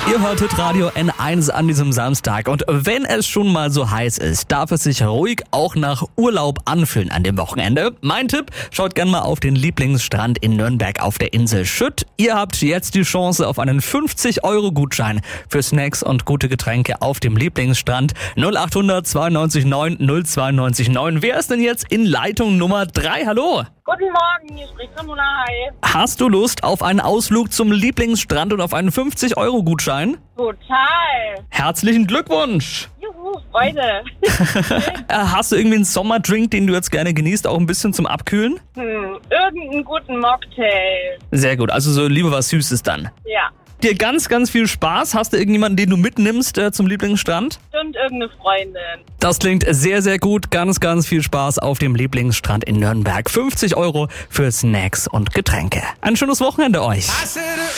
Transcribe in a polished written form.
Ihr hört Radio N1 an diesem Samstag und wenn es schon mal so heiß ist, darf es sich ruhig auch nach Urlaub anfühlen an dem Wochenende. Mein Tipp, schaut gerne mal auf den Lieblingsstrand in Nürnberg auf der Insel Schütt. Ihr habt jetzt die Chance auf einen 50-Euro-Gutschein für Snacks und gute Getränke auf dem Lieblingsstrand. 0800 92 9 092 9. Wer ist denn jetzt in Leitung Nummer 3? Hallo? Guten Morgen, hier spricht Ramona. Hi. Hast du Lust auf einen Ausflug zum Lieblingsstrand und auf einen 50-Euro-Gutschein? Total. Herzlichen Glückwunsch! Juhu, Freude. Hast du irgendwie einen Sommerdrink, den du jetzt gerne genießt, auch ein bisschen zum Abkühlen? Irgendeinen guten Mocktail. Sehr gut, also so lieber was Süßes dann. Ja, Dir ganz, ganz viel Spaß. Hast du irgendjemanden, den du mitnimmst zum Lieblingsstrand? stimmt, irgendeine Freundin. Das klingt sehr, sehr gut. Ganz, ganz viel Spaß auf dem Lieblingsstrand in Nürnberg. 50 Euro für Snacks und Getränke. Ein schönes Wochenende euch.